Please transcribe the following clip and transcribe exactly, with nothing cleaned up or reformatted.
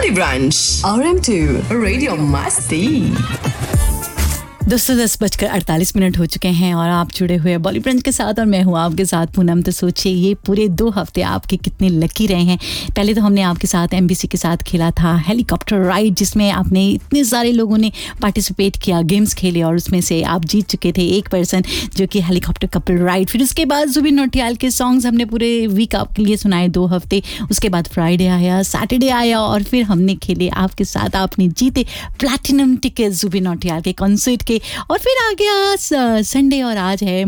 Bolly Brunch, R M two Radio Masti. दोस्तों दस बजकर अड़तालीस मिनट हो चुके हैं और आप जुड़े हुए बॉली ब्रंच के साथ और मैं हूँ आपके साथ पूनम। तो सोचिए ये पूरे दो हफ्ते आपके कितने लकी रहे हैं। पहले तो हमने आपके साथ एमबीसी के साथ खेला था हेलीकॉप्टर राइड, जिसमें आपने इतने सारे लोगों ने पार्टिसिपेट किया, गेम्स खेले और उसमें से आप जीत चुके थे एक पर्सन जो कि हेलीकॉप्टर कपल राइड। फिर उसके बाद जुबिन नौटियाल के सॉन्ग्स हमने पूरे वीक आपके लिए सुनाए दो हफ्ते। उसके बाद फ्राइडे आया, सैटरडे आया और फिर हमने खेले आपके साथ। आपने जीते प्लैटिनम टिकट जुबिन नौटियाल के कॉन्सर्ट के। और फिर आ गया संडे और आज है